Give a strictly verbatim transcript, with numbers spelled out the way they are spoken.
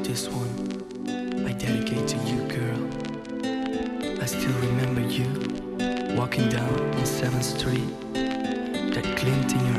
This one I dedicate to you, girl. I still remember you walking down on seventh street, that glint in